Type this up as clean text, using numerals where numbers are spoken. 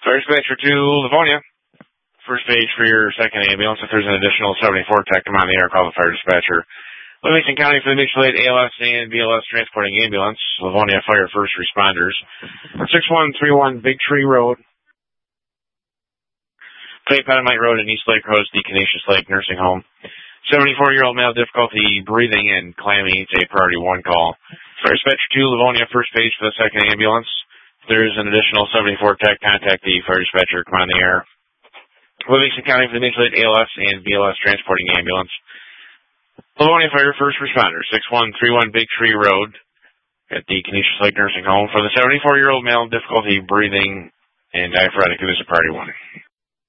Fire dispatcher to Livonia. First page for your second ambulance. If there's an additional 74 tech, come on the air, call the fire dispatcher. Livingston County for the mutual aid ALS and BLS transporting ambulance. Livonia Fire First Responders. 6131 Big Tree Road. Clay Pettimite Road in East Lake Road, the Canisius Lake Nursing Home. 74-year-old male, difficulty breathing and clammy. It's a priority 1 call. Fire dispatcher to Livonia, first page for the second ambulance. If there's an additional 74 tech, contact the fire dispatcher. Come on the air. Livingston County for the mutual aid ALS and BLS transporting ambulance. Livonia Fire First Responders, 6131 Big Tree Road at the Canisius Lake Nursing Home. For the 74-year-old male, difficulty breathing and diaphoretic, it is a priority 1.